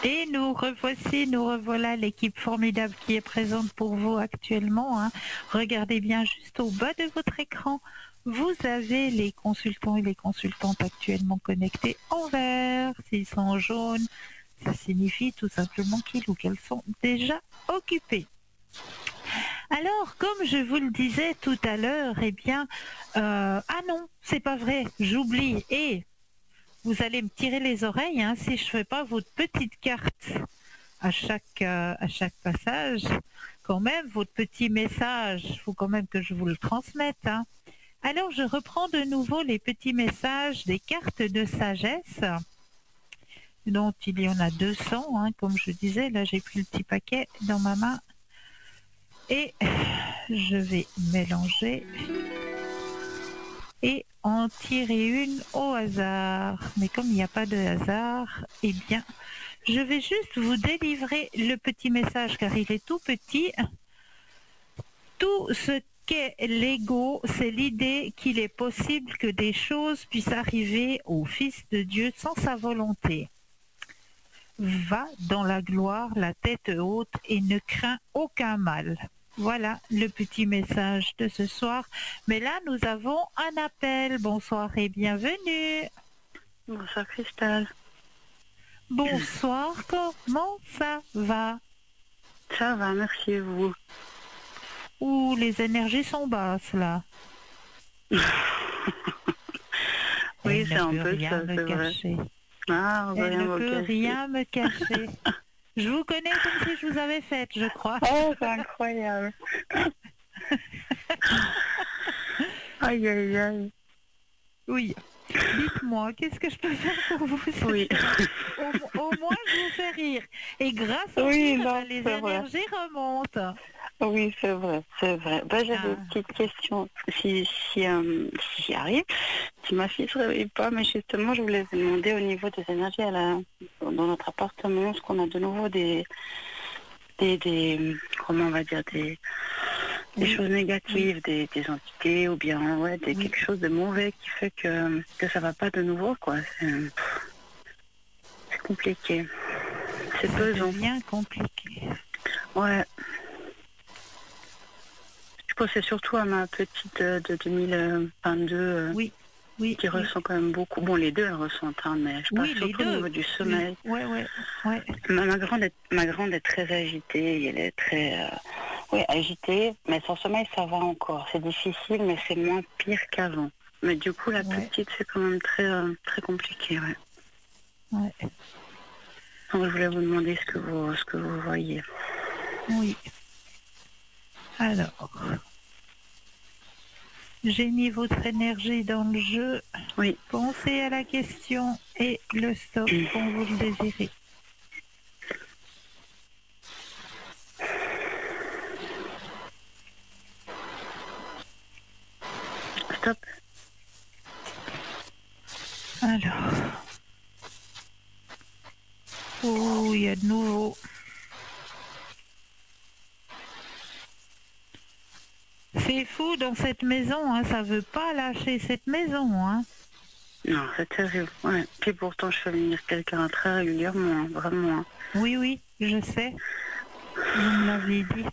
Et nous revoici, nous revoilà, l'équipe formidable qui est présente pour vous actuellement. Regardez bien juste au bas de votre écran. Vous avez les consultants et les consultantes actuellement connectés en vert. S'ils sont en jaune, ça signifie tout simplement qu'ils ou qu'elles sont déjà occupés. Alors, comme je vous le disais tout à l'heure, ah non, c'est pas vrai, j'oublie. Et vous allez me tirer les oreilles si je fais pas votre petite carte à chaque passage. Quand même, votre petit message, il faut quand même que je vous le transmette. Alors, je reprends de nouveau les petits messages des cartes de sagesse, dont il y en a 200, comme je disais. Là, j'ai pris le petit paquet dans ma main et je vais mélanger et en tirer une au hasard. Mais comme il n'y a pas de hasard, eh bien, je vais juste vous délivrer le petit message car il est tout petit. Tout ce qu'est l'ego, c'est l'idée qu'il est possible que des choses puissent arriver au Fils de Dieu sans sa volonté. Va dans la gloire, la tête haute et ne crains aucun mal. Voilà le petit message de ce soir. Mais là, nous avons un appel. Bonsoir et bienvenue. Bonsoir Cristal. Bonsoir, comment ça va? Ça va, merci vous. Ouh, les énergies sont basses là. Oui, c'est un peu ça, c'est vrai. Ah, elle ne peut rien me cacher. Je vous connais comme si je vous avais faite, je crois. Oh, c'est incroyable. Aïe, aïe, aïe. Oui. Dites-moi, qu'est-ce que je peux faire pour vous? Oui. Au moins, je vous fais rire. Et grâce à oui, vous, non, les énergies remontent. Oui, c'est vrai, c'est vrai. J'avais une petite question, si j'y arrive. Si ma fille ne se réveille pas, mais justement, je voulais vous demander au niveau des énergies dans notre appartement, est-ce qu'on a de nouveau des comment on va dire, des choses négatives, des entités, ou bien quelque chose de mauvais qui fait que ça va pas de nouveau, quoi. C'est compliqué. C'est pesant. C'est bien compliqué. Ouais. Je pensais surtout à ma petite de 2022 qui ressent quand même beaucoup. Bon, les deux, elles ressentent, mais je parle surtout au niveau du sommeil. Ouais. Ma grande est très agitée, elle est très agitée, mais son sommeil, ça va encore. C'est difficile, mais c'est moins pire qu'avant. Mais du coup, la petite, c'est quand même très, très compliqué, ouais. Donc, je voulais vous demander ce que vous voyez. Oui. Alors, j'ai mis votre énergie dans le jeu. Oui. Pensez à la question et le stop quand vous le désirez. Stop. Alors. Oh, il y a de nouveau. C'est fou dans cette maison, ça veut pas lâcher cette maison, Non, c'est terrible, ouais. Puis pourtant, je fais venir quelqu'un très régulièrement, vraiment. Oui, je sais. Vous me l'avez dit.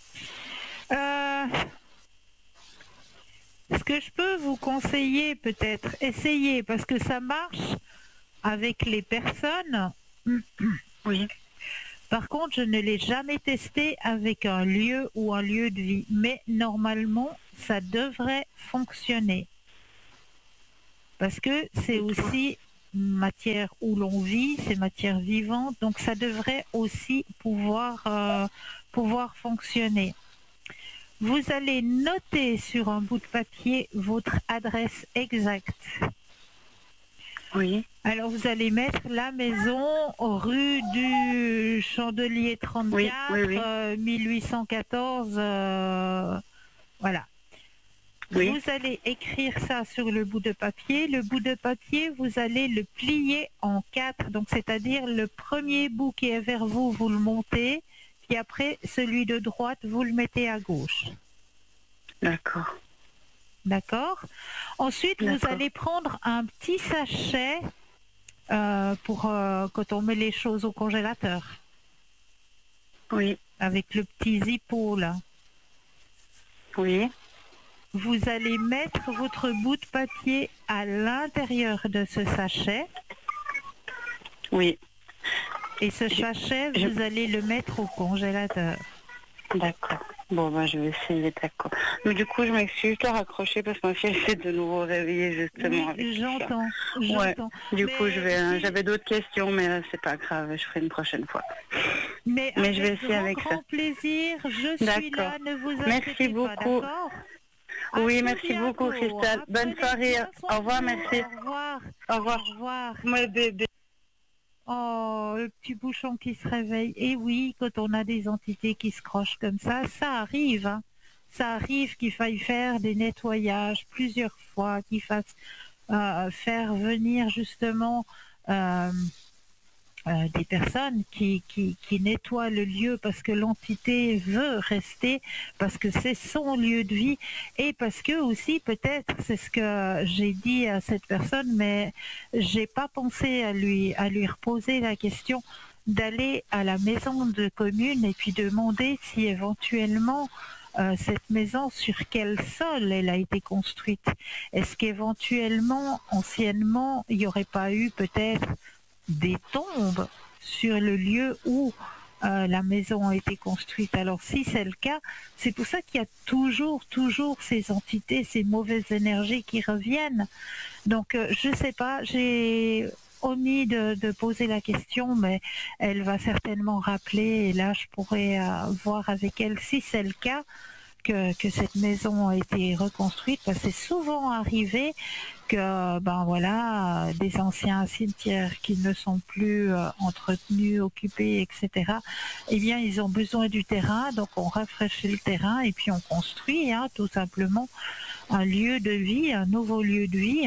Ce que je peux vous conseiller, peut-être, essayez, parce que ça marche avec les personnes. Oui. Par contre, je ne l'ai jamais testé avec un lieu ou un lieu de vie, mais normalement, ça devrait fonctionner. Parce que c'est aussi matière où l'on vit, c'est matière vivante, donc ça devrait aussi pouvoir fonctionner. Vous allez noter sur un bout de papier votre adresse exacte. Oui. Alors vous allez mettre la maison rue du Chandelier 34, 1814, voilà. Oui. Vous allez écrire ça sur le bout de papier. Le bout de papier, vous allez le plier en 4. Donc, c'est-à-dire le premier bout qui est vers vous, vous le montez. Puis après, celui de droite, vous le mettez à gauche. D'accord. D'accord. Ensuite, vous allez prendre un petit sachet pour quand on met les choses au congélateur, Oui, avec le petit zippo là. oui, Vous allez mettre votre bout de papier à l'intérieur de ce sachet oui. et ce sachet, vous allez le mettre au congélateur. D'accord. Bon, ben, je vais essayer, d'accord. Mais du coup, je m'excuse, je dois raccrocher parce que ma fille essaie de nouveau réveiller justement avec Oui, tout ça. j'entends, Ouais. j'entends. Du coup, Si- j'avais d'autres questions, mais c'est pas grave, je ferai une prochaine fois. mais Mais je vais avec essayer grand, avec ça. grand plaisir, je suis D'accord. là, ne vous Merci inquiétez pas, beaucoup. d'accord? À Oui, tout merci beaucoup, bientôt, Christelle. hein. Bonne Prenez soirée. bien soin Au de revoir, vous. merci. Au revoir. Au Au revoir. revoir. Moi, bébé. Oh, le petit bouchon qui se réveille. Et oui, quand on a des entités qui se crochent comme ça arrive, hein. Ça arrive qu'il faille faire des nettoyages plusieurs fois, qu'il fasse faire venir justement euh, des personnes qui nettoient le lieu parce que l'entité veut rester, parce que c'est son lieu de vie et parce que aussi peut-être c'est ce que j'ai dit à cette personne, mais j'ai pas pensé à lui reposer la question d'aller à la maison de commune et puis demander si éventuellement cette maison, sur quel sol elle a été construite. Est-ce qu'éventuellement, anciennement, il n'y aurait pas eu peut-être des tombes sur le lieu où la maison a été construite. Alors si c'est le cas, c'est pour ça qu'il y a toujours ces entités, ces mauvaises énergies qui reviennent. Donc je ne sais pas, j'ai omis de poser la question, mais elle va certainement rappeler et là je pourrais voir avec elle si c'est le cas. Que cette maison a été reconstruite, parce que c'est souvent arrivé que ben voilà, des anciens cimetières qui ne sont plus entretenus, occupés, etc. Eh bien, ils ont besoin du terrain, donc on rafraîchit le terrain et puis on construit tout simplement un lieu de vie, un nouveau lieu de vie,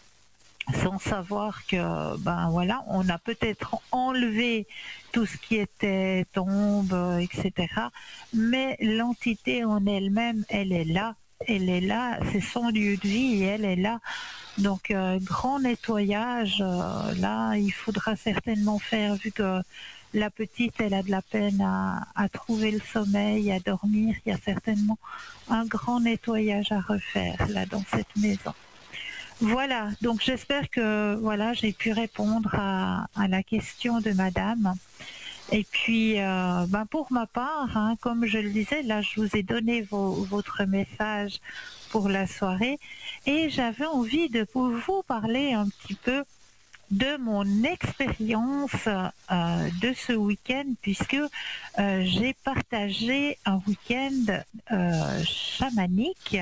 sans savoir que ben voilà, on a peut-être enlevé tout ce qui était tombe, etc. Mais l'entité en elle-même, elle est là, c'est son lieu de vie et elle est là. Donc grand nettoyage, là il faudra certainement faire, vu que la petite elle a de la peine à trouver le sommeil, à dormir, il y a certainement un grand nettoyage à refaire là dans cette maison. Voilà, donc j'espère que voilà, j'ai pu répondre à la question de madame. Et puis, ben pour ma part, comme je le disais, là, je vous ai donné votre message pour la soirée et j'avais envie de vous parler un petit peu de mon expérience de ce week-end, puisque j'ai partagé un week-end chamanique.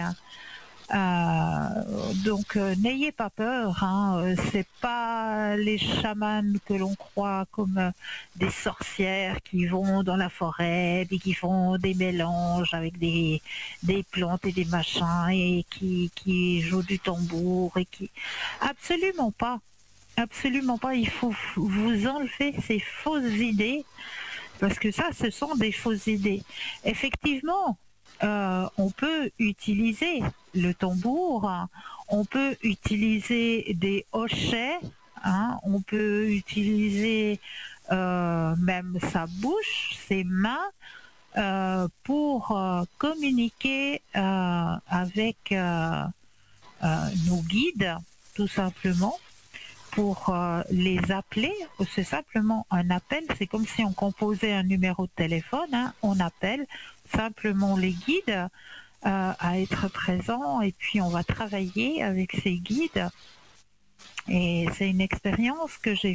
Donc n'ayez pas peur, c'est pas les chamans que l'on croit comme des sorcières qui vont dans la forêt et qui font des mélanges avec des plantes et des machins et qui jouent du tambour et qui... Absolument pas. Absolument pas. Il faut vous enlever ces fausses idées, parce que ça, ce sont des fausses idées. Effectivement, on peut utiliser le tambour, on peut utiliser des hochets, on peut utiliser même sa bouche, ses mains, pour communiquer avec nos guides, tout simplement, pour les appeler. C'est simplement un appel, c'est comme si on composait un numéro de téléphone, on appelle simplement les guides à être présents et puis on va travailler avec ces guides et c'est une expérience que j'ai